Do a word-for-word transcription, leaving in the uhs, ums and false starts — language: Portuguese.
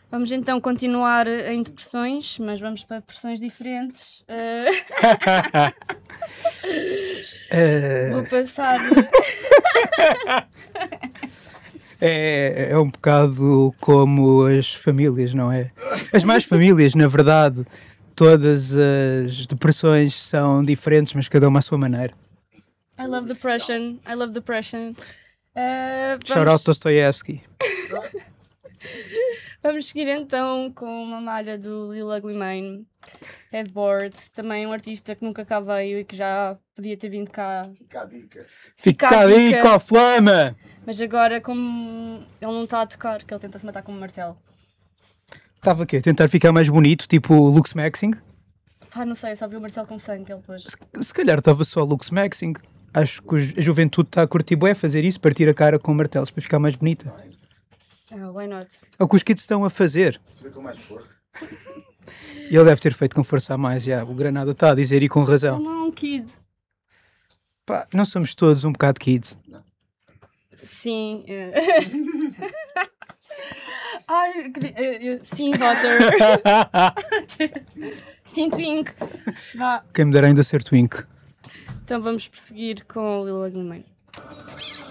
Vamos então continuar em depressões, mas vamos para depressões diferentes. Uh... uh... Vou passar... é, é um bocado como as famílias, não é? As más famílias, na verdade, todas as depressões são diferentes, mas cada uma à sua maneira. I love depression, I love depression. Uh, vamos... Shout out Dostoyevsky. Vamos seguir então com uma malha do Lil Ugly Mane, Headboard, também um artista que nunca cá veio e que já podia ter vindo cá. Fica a dica. Fica a dica, ó flama! Mas agora, como ele não está a tocar, que ele tenta se matar com um martelo. Estava aqui a tentar ficar mais bonito, tipo Lux Maxing? Pá, não sei, eu só vi o martelo com sangue ele depois. Se, se calhar estava só Lux Maxing. Acho que a juventude está a curtir bué fazer isso, partir a cara com martelos para ficar mais bonita. Nice. Ah, why not? É o que os kids estão a fazer. Fazer com mais força. E ele deve ter feito com força a mais, já. O Granada está a dizer e com razão. Não, um kid. Pá, não somos todos um bocado kids. Não. Sim. Uh... Ai, uh, sim, Potter. Sim, Twink. Vá. Quem me dera ainda ser Twink. Então vamos prosseguir com o Lil Ugly Mane.